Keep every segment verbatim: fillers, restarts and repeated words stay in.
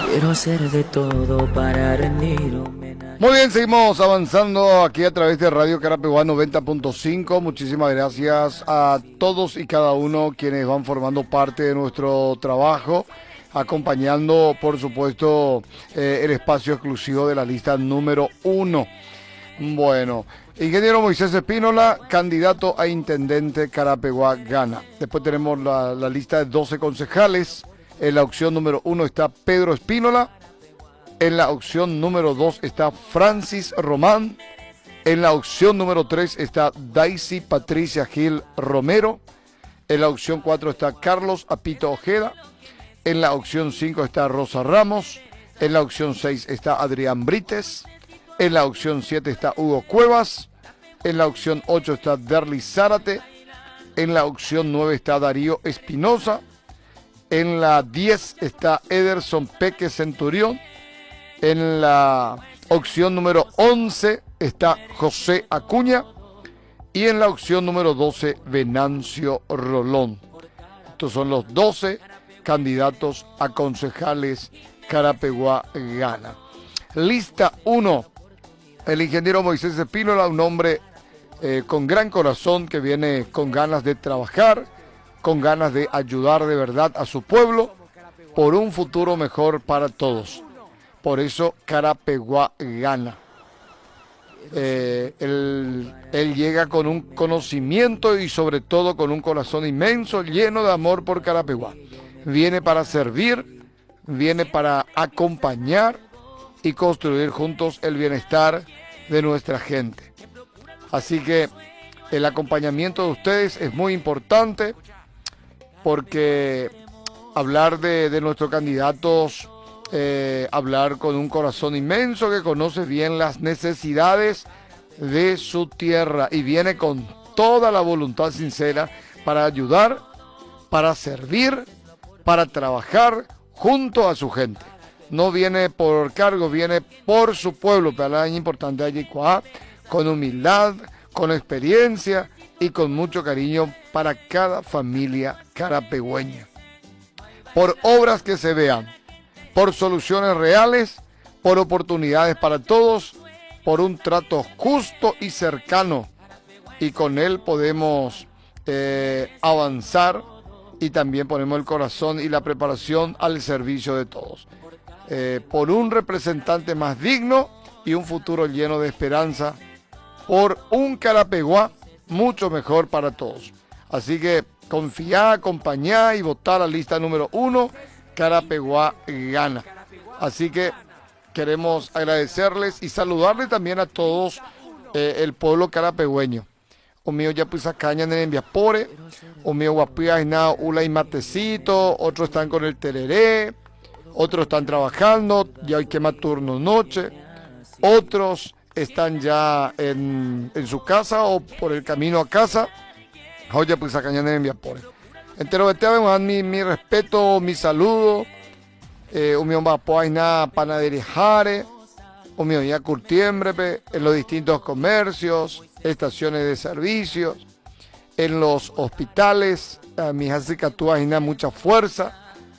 Quiero hacer de todo para rendir homenaje. Muy bien, seguimos avanzando aquí a través de Radio Carapeguá noventa punto cinco. Muchísimas gracias a todos y cada uno quienes van formando parte de nuestro trabajo, acompañando, por supuesto, eh, el espacio exclusivo de la lista número uno. Bueno, ingeniero Moisés Espínola, candidato a intendente, Carapeguá gana. Después tenemos la, la lista de doce concejales. En la opción número uno está Pedro Espínola. En la opción número dos está Francis Román. En la opción número tres está Daisy Patricia Gil Romero. En la opción cuatro está Carlos Apito Ojeda. En la opción cinco está Rosa Ramos. En la opción seis está Adrián Brites. En la opción siete está Hugo Cuevas. En la opción ocho está Derly Zárate. En la opción nueve está Darío Espinosa. En la diez está Ederson Peque Centurión. En la opción número once está José Acuña. Y en la opción número doce, Venancio Rolón. Estos son los doce candidatos a concejales Carapeguá gana. Lista uno. El ingeniero Moisés Espínola, un hombre eh, con gran corazón que viene con ganas de trabajar, con ganas de ayudar de verdad a su pueblo por un futuro mejor para todos. Por eso Carapeguá gana. Eh, él, él llega con un conocimiento y sobre todo con un corazón inmenso, lleno de amor por Carapeguá. Viene para servir, viene para acompañar y construir juntos el bienestar de nuestra gente. Así que el acompañamiento de ustedes es muy importante, porque hablar de, de nuestros candidatos, eh, hablar con un corazón inmenso que conoce bien las necesidades de su tierra y viene con toda la voluntad sincera para ayudar, para servir, para trabajar junto a su gente. No viene por cargo, viene por su pueblo, pero es importante allí, con humildad, con experiencia y con mucho cariño para cada familia carapegüeña. Por obras que se vean, por soluciones reales, por oportunidades para todos, por un trato justo y cercano. Y con él podemos eh, avanzar y también ponemos el corazón y la preparación al servicio de todos. Eh, por un representante más digno y un futuro lleno de esperanza, por un Carapeguá mucho mejor para todos. Así que confiar, acompañar y votar a la lista número uno, Carapeguá gana. Así que queremos agradecerles y saludarles también a todos eh, el pueblo carapegüeño. O mío ya pues caña en Enviapore, o mío guapía na ula y matecito, otros están con el tereré, otros están trabajando, ya hay quema turno noche, otros están ya en, en su casa o por el camino a casa. Oye, pues acá ya en Viapore. Entero de mi, mi respeto, mi saludo. Eh, un mío va a na panadería Jare, un mío ya curtiembre en los distintos comercios, estaciones de servicios, en los hospitales, a mis acicatúas y mucha fuerza,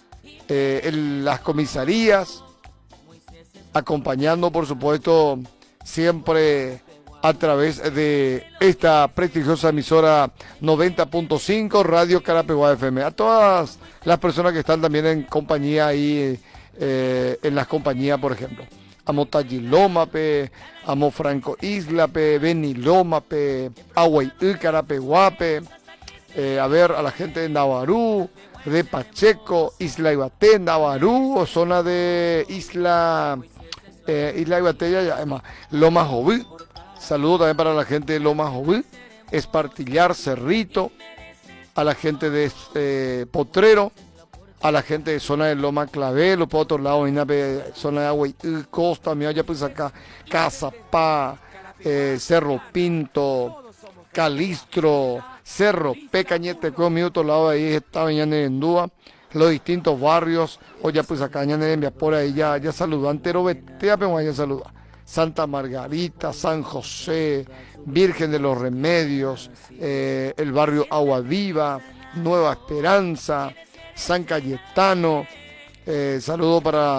eh, en las comisarías, acompañando por supuesto siempre a través de esta prestigiosa emisora noventa punto cinco Radio Carapeguá F M. A todas las personas que están también en compañía ahí, eh, en las compañías, por ejemplo. Amo Talliloma, pe, amo Franco Isla, pe, Beniloma, pe, Aguay, Carapeguá, pe, eh, a ver, a la gente de Navarú, de Pacheco, Isla Ibaté, Navarú, o zona de Isla, eh, Isla Ibaté, ya, además, Loma Joví. Saludo también para la gente de Loma Joví, Espartillar, Cerrito, a la gente de eh, Potrero, a la gente de zona de Loma Clavel, o por otro lado, en la zona de Agua y Costa, mi ya pues acá, Cazapá, eh, Cerro Pinto, Calistro, Cerro Pecañete, con mi otro lado de ahí está mañana en Dúa, los distintos barrios, o ya pues acá mañana en por ahí ya, ya saludó, Antero Betea, pero ya saluda. Santa Margarita, San José, Virgen de los Remedios, eh, el barrio Agua Viva, Nueva Esperanza, San Cayetano, eh, saludo para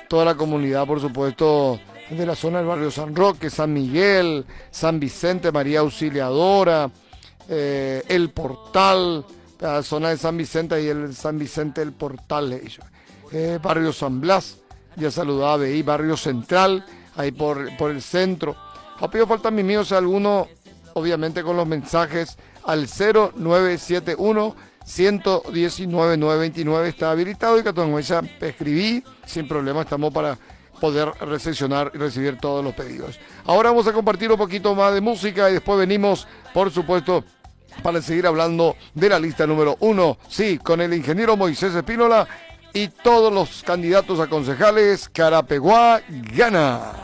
toda la comunidad, por supuesto, de la zona del barrio San Roque, San Miguel, San Vicente, María Auxiliadora, eh, El Portal, la zona de San Vicente y el San Vicente El Portal, eh, barrio San Blas, ya saludaba ahí, barrio Central, ahí por, por el centro. Ha pedido falta mi mío, si alguno, obviamente con los mensajes al cero nueve siete uno, uno uno nueve, nueve dos nueve está habilitado y que esa escribí sin problema, estamos para poder recepcionar y recibir todos los pedidos. Ahora vamos a compartir un poquito más de música y después venimos, por supuesto, para seguir hablando de la lista número uno, sí, con el ingeniero Moisés Espínola y todos los candidatos a concejales. Carapeguá gana.